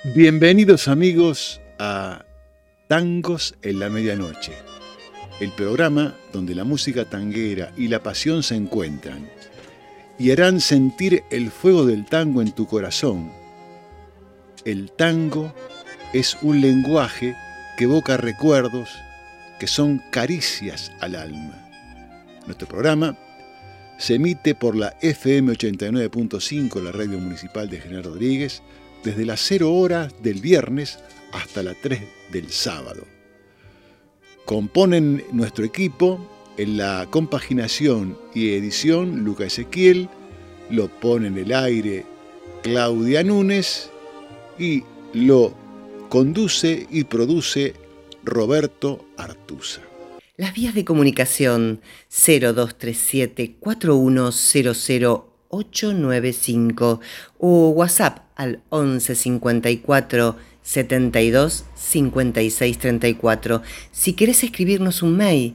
Bienvenidos amigos a Tangos en la Medianoche, el programa donde la música tanguera y la pasión se encuentran y harán sentir el fuego del tango en tu corazón. El tango es un lenguaje que evoca recuerdos que son caricias al alma. Nuestro programa se emite por la FM 89.5, la radio municipal de General Rodríguez, desde las 0 horas del viernes hasta las 3 del sábado. Componen nuestro equipo en la compaginación y edición Luca Ezequiel, lo pone en el aire Claudia Núñez y lo conduce y produce Roberto Artuza. Las vías de comunicación 0237-4100-895 o WhatsApp al 11 54 72 56 34. Si querés escribirnos un mail,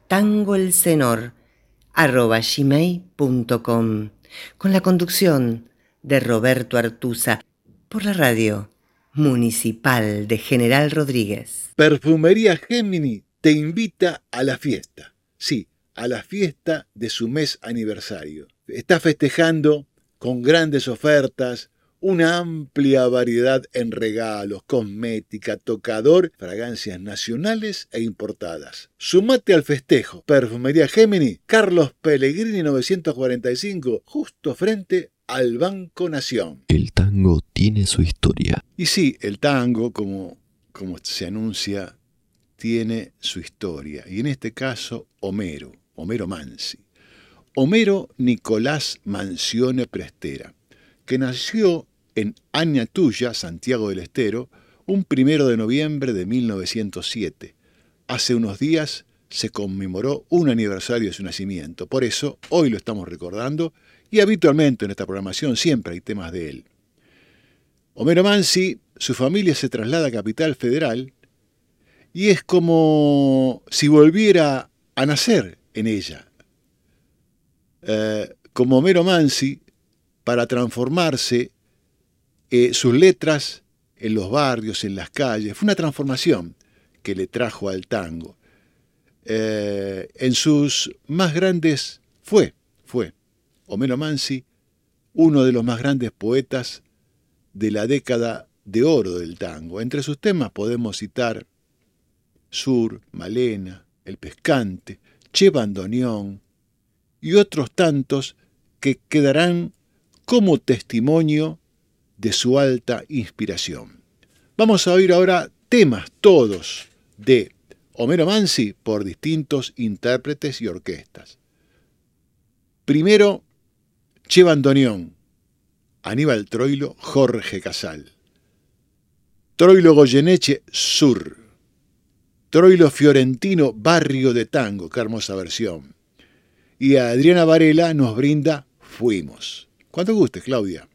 tangoelcenor@gmail.com, con la conducción de Roberto Artuza por la radio municipal de General Rodríguez. Perfumería Gemini te invita a la fiesta, sí, a la fiesta de su mes aniversario. Está festejando con grandes ofertas, una amplia variedad en regalos, cosmética, tocador, fragancias nacionales e importadas. Sumate al festejo. Perfumería Gemini, Carlos Pellegrini 945, justo frente al Banco Nación. El tango tiene su historia. Y sí, el tango, como se anuncia, tiene su historia, y en este caso Homero Mansi. Homero Nicolás Mansione Prestera, que nació en Añatuya, Santiago del Estero, un 1 de noviembre de 1907. Hace unos días se conmemoró un aniversario de su nacimiento, por eso hoy lo estamos recordando, y habitualmente en esta programación siempre hay temas de él. Homero Mansi, su familia se traslada a Capital Federal, y es como si volviera a nacer en ella. Como Homero Mansi, para transformarse sus letras en los barrios, en las calles, fue una transformación que le trajo al tango. En sus más grandes fue Homero Mansi uno de los más grandes poetas de la década de oro del tango. Entre sus temas podemos citar Sur, Malena, El Pescante, Che Bandoneón y otros tantos que quedarán como testimonio de su alta inspiración. Vamos a oír ahora temas todos de Homero Mansi por distintos intérpretes y orquestas. Primero, Che Bandoneón, Aníbal Troilo, Jorge Casal. Troilo Goyeneche, Sur. Troilo Fiorentino, Barrio de Tango, qué hermosa versión. Y Adriana Varela nos brinda Fuimos. Cuando gustes, Claudia.